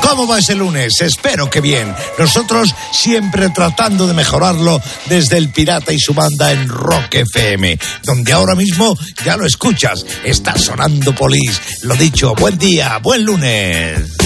¿Cómo va ese lunes? Espero que bien. Nosotros siempre tratando de mejorarlo desde El Pirata y su banda en Rock FM, donde ahora mismo ya lo escuchas. Está sonando Police. Lo dicho, buen día, buen lunes.